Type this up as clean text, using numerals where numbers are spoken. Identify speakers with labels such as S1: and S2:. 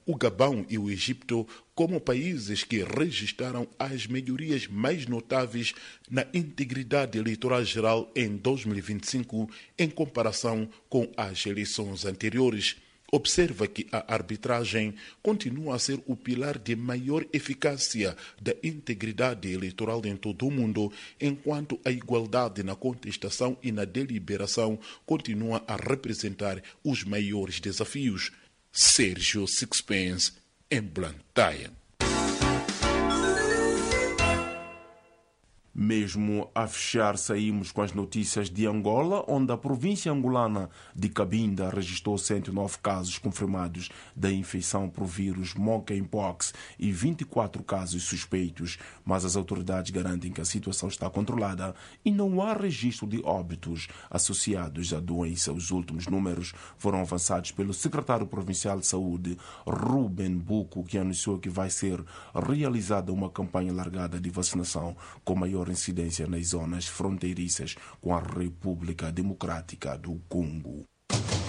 S1: o Gabão e o Egito como países que registraram as melhorias mais notáveis na integridade eleitoral geral em 2025 em comparação com as eleições anteriores. Observa que a arbitragem continua a ser o pilar de maior eficácia da integridade eleitoral em todo o mundo, enquanto a igualdade na contestação e na deliberação continua a representar os maiores desafios. Sérgio Sixpence, em Blantyre.
S2: Mesmo a fechar, saímos com as notícias de Angola, onde a província angolana de Cabinda registrou 109 casos confirmados da infecção por vírus monkeypox e 24 casos suspeitos, mas as autoridades garantem que a situação está controlada e não há registro de óbitos associados à doença. Os últimos números foram avançados pelo secretário provincial de saúde, Ruben Buco, que anunciou que vai ser realizada uma campanha largada de vacinação com maior incidência nas zonas fronteiriças com a República Democrática do Congo.